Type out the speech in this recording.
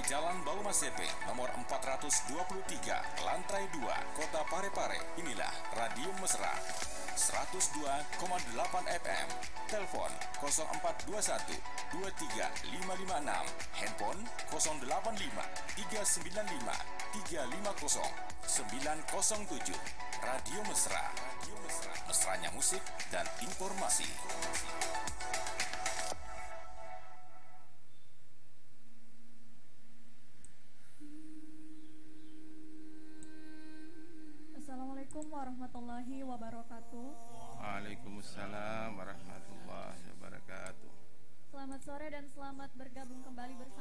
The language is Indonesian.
Jalan Baumasepe, nomor 423, lantai 2, Kota Parepare. Inilah Radio Mesra 102,8 FM. Telepon 0421 23556, handphone 085 395 350 907. Radio Mesra. Mesranya musik dan informasi. Assalamualaikum warahmatullahi wabarakatuh. Waalaikumsalam warahmatullahi wabarakatuh. Selamat sore dan selamat bergabung kembali bersama